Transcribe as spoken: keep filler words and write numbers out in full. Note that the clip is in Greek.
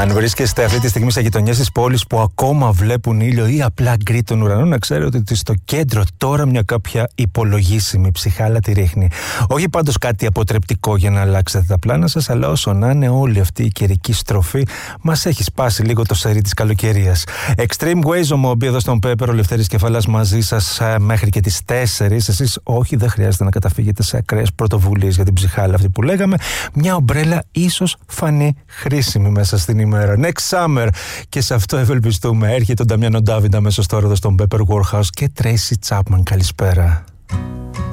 Αν βρίσκεστε αυτή τη στιγμή σε γειτονιές της πόλης που ακόμα βλέπουν ήλιο ή απλά γκρι τον ουρανό, να ξέρετε ότι στο κέντρο τώρα μια κάποια υπολογίσιμη ψυχάλατη ρίχνει. Όχι πάντως κάτι αποτρεπτικό για να αλλάξετε τα πλάνα σας, αλλά όσο να είναι όλη αυτή η καιρική στροφή μας έχει σπάσει λίγο το σερί της καλοκαιρίας. Extreme Ways ο Μόμπι εδώ στον Πέπερ, ο Λευτέρης Κεφαλάς μαζί σας μέχρι και τις τέσσερις. Εσείς όχι, δεν χρειάζεται να καταφύγετε σε ακραίες πρωτοβουλίες για την ψυχάλα αυτή που λέγαμε. Μια ομπρέλα ίσως φανεί χρήσιμη μέσα στην ημέρα. Next summer. Και σε αυτό ευελπιστούμε. Έρχεται ο Νταμιάνο Ντάβιντ αμέσως τώρα εδώ στον Pepper Warehouse και Tracy Chapman. Καλησπέρα.